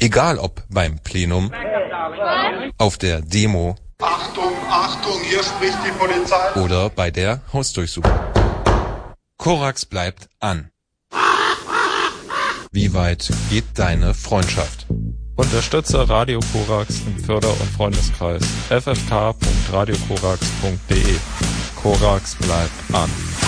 Egal ob beim Plenum, auf der Demo, Achtung, Achtung, hier spricht die Polizei. Oder bei der Hausdurchsuchung. Korax bleibt an. Wie weit geht deine Freundschaft? Unterstütze Radio Korax im Förder- und Freundeskreis ffk.radiokorax.de. Korax bleibt an.